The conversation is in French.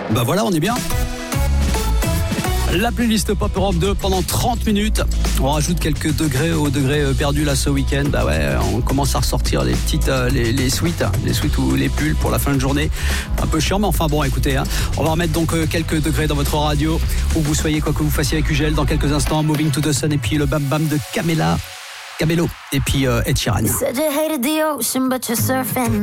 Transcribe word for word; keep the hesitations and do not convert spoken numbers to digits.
Bah voilà, on est bien. La playlist Pop Europe deux pendant trente minutes. On rajoute quelques degrés au degré perdu là ce week-end. Bah ouais, on commence à ressortir les petites, euh, les, les suites, les suites ou les pulls pour la fin de journée. Un peu chiant, mais enfin bon, écoutez, hein, on va remettre donc euh, quelques degrés dans votre radio où vous soyez, quoi que vous fassiez avec U G L dans quelques instants. Moving to the Sun et puis le Bam Bam de Camela, Camelo et puis euh, Ed Sheeran.